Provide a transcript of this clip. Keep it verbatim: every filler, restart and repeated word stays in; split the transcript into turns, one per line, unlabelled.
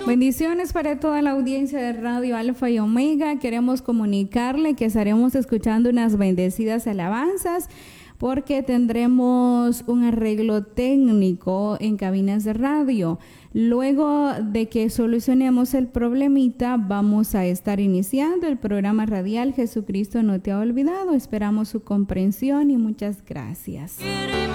Bendiciones para toda la audiencia de Radio Alfa y Omega. Queremos comunicarle que estaremos escuchando unas bendecidas alabanzas porque tendremos un arreglo técnico en cabinas de radio. Luego de que solucionemos el problemita, vamos a estar iniciando el programa radial Jesucristo no te ha olvidado. Esperamos su comprensión y muchas gracias.